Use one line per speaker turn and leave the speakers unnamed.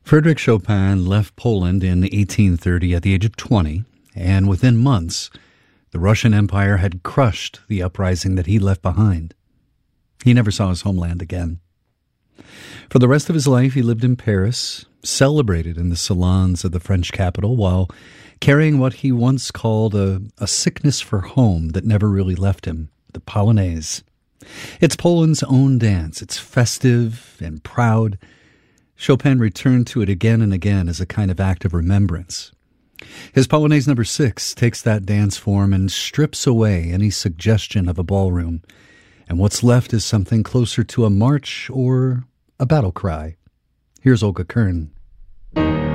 Frédéric Chopin left Poland in 1830 at the age of 20, and within months, the Russian Empire had crushed the uprising that he left behind. He never saw his homeland again. For the rest of his life, he lived in Paris, celebrated in the salons of the French capital, while carrying what he once called a sickness for home that never really left him, the Polonaise. It's Poland's own dance. It's festive and proud. Chopin returned to it again and again as a kind of act of remembrance. His Polonaise No. 6 takes that dance form and strips away any suggestion of a ballroom, and what's left is something closer to a march or a battle cry. Here's Olga Kern.